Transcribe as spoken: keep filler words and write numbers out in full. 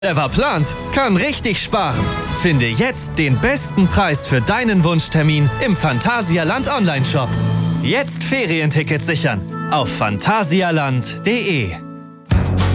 Wer plant, kann richtig sparen. Finde jetzt den besten Preis für deinen Wunschtermin im Phantasialand Online-Shop. Jetzt Ferientickets sichern auf phantasialand punkt de.